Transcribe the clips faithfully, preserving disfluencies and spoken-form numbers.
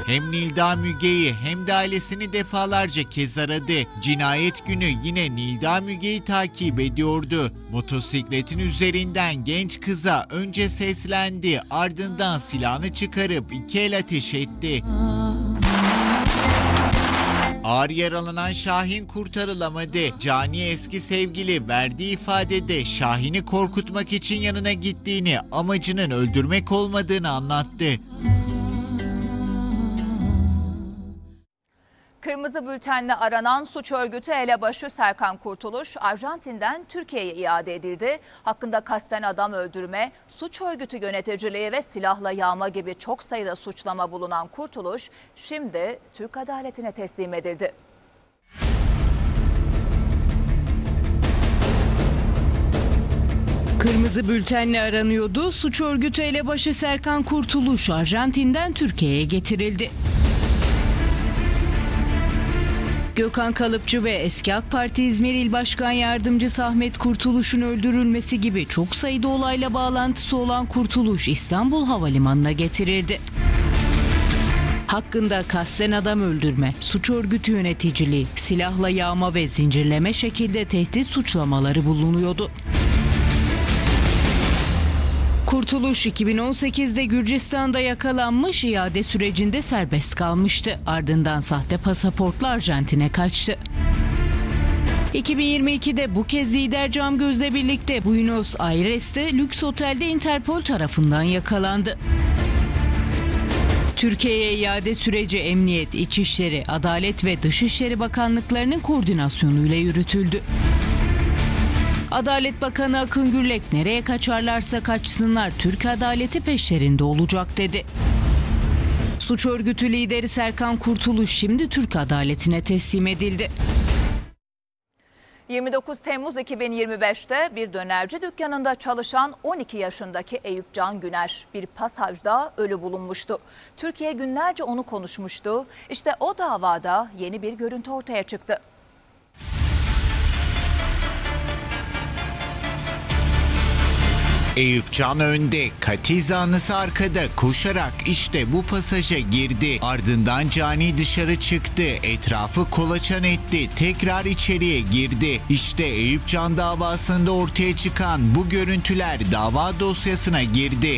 Hem Nilda Müge'yi hem de ailesini defalarca kez aradı. Cinayet günü yine Nilda Müge'yi takip ediyordu. Motosikletin üzerinden genç kıza önce seslendi, ardından silahını çıkarıp iki el ateş etti. Ağır yaralanan Şahin kurtarılamadı. Cani eski sevgili verdiği ifadede Şahin'i korkutmak için yanına gittiğini, amacının öldürmek olmadığını anlattı. Kırmızı bültenle aranan suç örgütü elebaşı Serkan Kurtuluş, Arjantin'den Türkiye'ye iade edildi. Hakkında kasten adam öldürme, suç örgütü yöneticiliği ve silahla yağma gibi çok sayıda suçlama bulunan Kurtuluş, şimdi Türk adaletine teslim edildi. Kırmızı bültenle aranıyordu. Suç örgütü elebaşı Serkan Kurtuluş, Arjantin'den Türkiye'ye getirildi. Gökhan Kalıpçı ve eski AK Parti İzmir İl Başkan Yardımcısı Ahmet Kurtuluş'un öldürülmesi gibi çok sayıda olayla bağlantısı olan Kurtuluş İstanbul Havalimanı'na getirildi. Hakkında kasten adam öldürme, suç örgütü yöneticiliği, silahla yağma ve zincirleme şekilde tehdit suçlamaları bulunuyordu. Kurtuluş iki bin on sekizde Gürcistan'da yakalanmış, iade sürecinde serbest kalmıştı. Ardından sahte pasaportla Arjantin'e kaçtı. iki bin yirmi ikide bu kez lider Camgöz'le birlikte Buenos Aires'te lüks otelde Interpol tarafından yakalandı. Türkiye'ye iade süreci Emniyet, İçişleri, Adalet ve Dışişleri Bakanlıklarının koordinasyonuyla yürütüldü. Adalet Bakanı Akın Gürlek nereye kaçarlarsa kaçsınlar Türk adaleti peşlerinde olacak dedi. Suç örgütü lideri Serkan Kurtuluş şimdi Türk adaletine teslim edildi. yirmi dokuz Temmuz iki bin yirmi beşte bir dönerci dükkanında çalışan on iki yaşındaki Eyüp Can Güner bir pasajda ölü bulunmuştu. Türkiye günlerce onu konuşmuştu. İşte o davada yeni bir görüntü ortaya çıktı. Eyüp Can önde, Katiz zanlısı arkada koşarak işte bu pasaja girdi. Ardından cani dışarı çıktı, etrafı kolaçan etti, tekrar içeriye girdi. İşte Eyüp Can davasında ortaya çıkan bu görüntüler dava dosyasına girdi.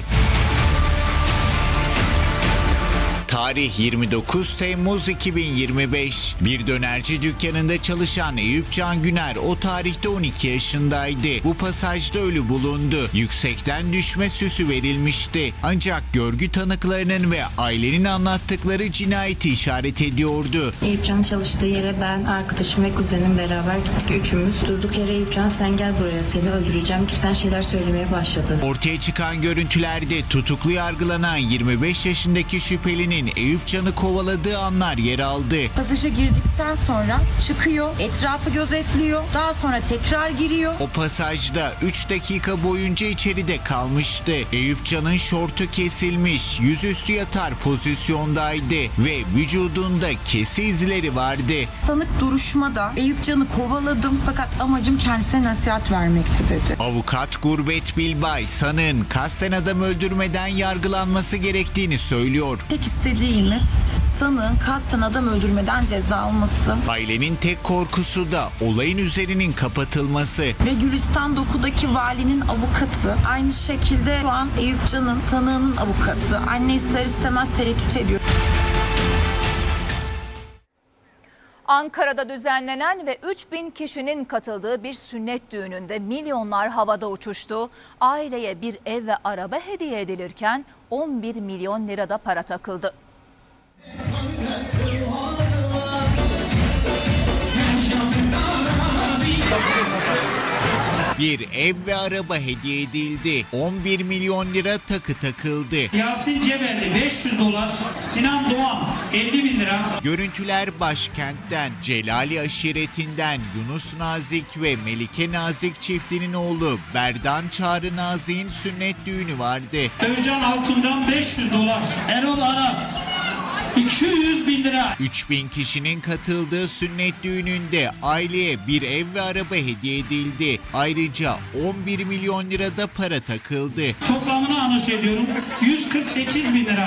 Tarih yirmi dokuz Temmuz iki bin yirmi beş. Bir dönerci dükkanında çalışan Eyüp Can Güner o tarihte on iki yaşındaydı. Bu pasajda ölü bulundu. Yüksekten düşme süsü verilmişti. Ancak görgü tanıklarının ve ailenin anlattıkları cinayeti işaret ediyordu. Eyüp Can çalıştığı yere ben, arkadaşım ve kuzenim beraber gittik üçümüz. Durduk yere Eyüp Can sen gel buraya seni öldüreceğim gibi sen şeyler söylemeye başladı. Ortaya çıkan görüntülerde tutuklu yargılanan yirmi beş yaşındaki şüphelinin Eyüp Can'ı kovaladığı anlar yer aldı. Pasaja girdikten sonra çıkıyor, etrafı gözetliyor, daha sonra tekrar giriyor. O pasajda üç dakika boyunca içeride kalmıştı. Eyüp Can'ın şortu kesilmiş, yüzüstü yatar pozisyondaydı ve vücudunda kesi izleri vardı. Sanık duruşmada Eyüp Can'ı kovaladım fakat amacım kendisine nasihat vermekti dedi. Avukat Gurbet Bilbay, sanığın kasten adam öldürmeden yargılanması gerektiğini söylüyor. Tek istediğimiz sanığın kasten adam öldürmeden ceza alması. Ailenin tek korkusu da olayın üzerinin kapatılması. Ve Gülistan Doku'daki valinin avukatı aynı şekilde şu an Eyüp Can'ın sanığının avukatı. Anne ister istemez tereddüt ediyor. Ankara'da düzenlenen ve üç bin kişinin katıldığı bir sünnet düğününde milyonlar havada uçuştu. Aileye bir ev ve araba hediye edilirken on bir milyon lirada para takıldı. Bir ev ve araba hediye edildi. on bir milyon lira takı takıldı. Yasin Cebelli beş yüz dolar, Sinan Doğan elli bin lira. Görüntüler başkentten, Celali aşiretinden Yunus Nazik ve Melike Nazik çiftinin oğlu Berdan Çağrı Nazik'in sünnet düğünü vardı. Özcan Altun'dan beş yüz dolar, Erol Aras iki yüz bin lira. üç bin kişinin katıldığı sünnet düğününde aileye bir ev ve araba hediye edildi. Ayrıca on bir milyon lirada para takıldı. Toplamını anons ediyorum yüz kırk sekiz bin lira.